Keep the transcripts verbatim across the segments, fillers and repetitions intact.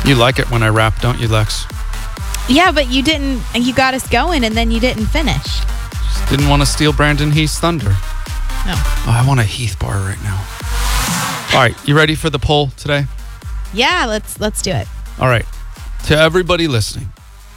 You like it when I rap, don't you, Lex? Yeah, but you didn't, you got us going and then you didn't finish. Just didn't want to steal Brandon Heath's thunder. No. Oh, I want a Heath bar right now. All right, you ready for the poll today? Yeah, let's let's do it. All right. To everybody listening,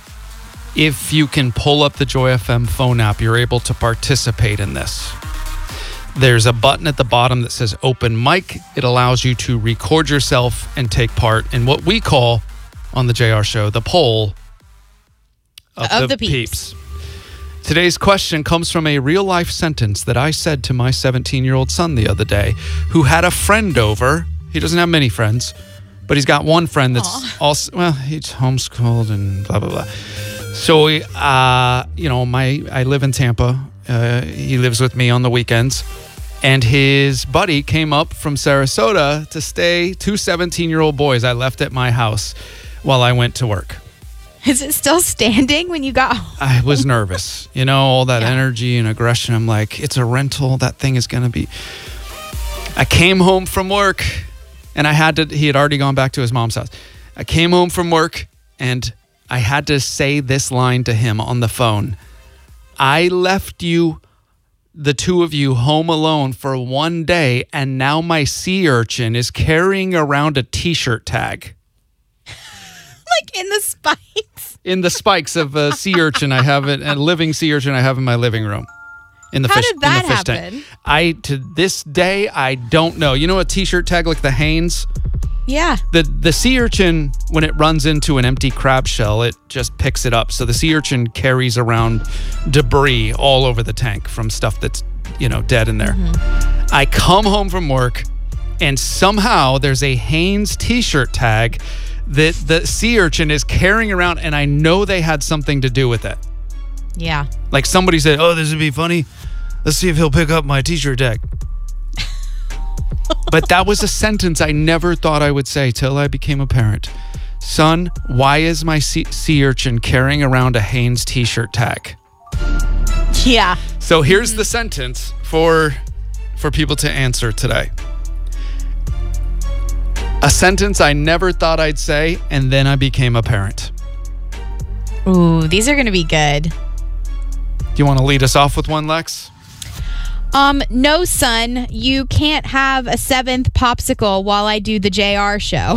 if you can pull up the Joy F M phone app, you're able to participate in this. There's a button at the bottom that says open mic. It allows you to record yourself and take part in what we call on the J R Show, the poll of, of the, the peeps. peeps. Today's question comes from a real life sentence that I said to my seventeen-year-old son the other day, who had a friend over. He doesn't have many friends, but he's got one friend that's Aww. also, well, he's homeschooled and blah, blah, blah. So, uh, you know, my I live in Tampa. Uh, he lives with me on the weekends. And his buddy came up from Sarasota to stay, two seventeen-year-old boys I left at my house while I went to work. Is it still standing when you got home? I was nervous. You know, all that yeah. energy and aggression. I'm like, it's a rental. That thing is going to be... I came home from work and I had to... He had already gone back to his mom's house. I came home from work and I had to say this line to him on the phone. I left you, the two of you, home alone for one day, and now my sea urchin is carrying around a T-shirt tag. Like in the spikes? In the spikes of a sea urchin I have, it, a living sea urchin I have in my living room. In the How fish, did that in the fish happen? Tank. I, to this day, I don't know. You know a T-shirt tag like the Hanes? Yeah. The the sea urchin, when it runs into an empty crab shell, it just picks it up. So the sea urchin carries around debris all over the tank from stuff that's, you know, dead in there. Mm-hmm. I come home from work and somehow there's a Hanes T-shirt tag that the sea urchin is carrying around, and I know they had something to do with it. Yeah. Like somebody said, oh, this would be funny. Let's see if he'll pick up my T-shirt tag. But that was a sentence I never thought I would say till I became a parent. Son, why is my sea, sea urchin carrying around a Hanes T-shirt tag? Yeah. So here's mm-hmm. the sentence for for people to answer today. A sentence I never thought I'd say, and then I became a parent. Ooh, these are going to be good. Do you want to lead us off with one, Lex? Um, no, son, you can't have a seventh popsicle while I do the J R show.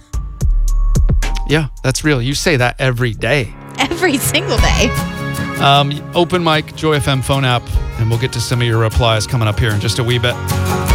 Yeah, that's real. You say that every day. Every single day. Um, open mic, Joy F M phone app, and we'll get to some of your replies coming up here in just a wee bit.